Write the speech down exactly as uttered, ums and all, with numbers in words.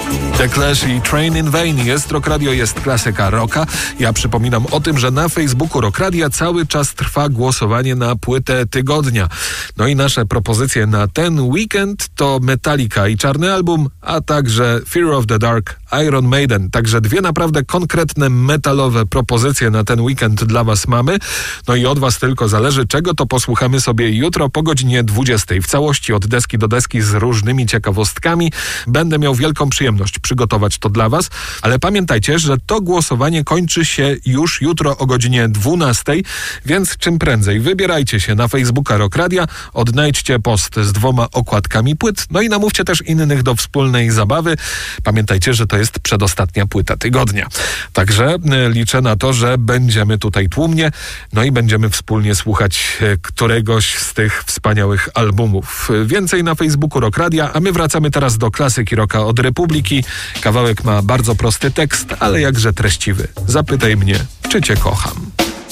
The Clash i Train in Vain. Jest Rock Radio, jest klasyka rocka. Ja przypominam o tym, że na Facebooku Rock Radia cały czas trwa głosowanie na płytę tygodnia. No i nasze propozycje na ten weekend to Metallica i Czarny Album, a także Fear of the Dark, Iron Maiden. Także dwie naprawdę konkretne metalowe propozycje na ten weekend dla was mamy. No i od was tylko zależy, czego to posłuchamy sobie jutro po godzinie dwudziestej. W całości od deski do deski z różnymi ciekawostkami. Będę miał wielką przyjemność przygotować to dla was, ale pamiętajcie, że to głosowanie kończy się już jutro o godzinie dwunastej, więc czym prędzej wybierajcie się na Facebooka Rock Radia, odnajdźcie post z dwoma okładkami płyt, no i namówcie też innych do wspólnej zabawy. Pamiętajcie, że to jest przedostatnia płyta tygodnia. Także liczę na to, że będziemy tutaj tłumnie, no i będziemy wspólnie słuchać któregoś z tych wspaniałych albumów. Więcej na Facebooku Rock Radia, a my wracamy teraz do klasyki rocka od Republiki. Kawałek ma bardzo prosty tekst, ale jakże treściwy. Zapytaj mnie, czy cię kocham.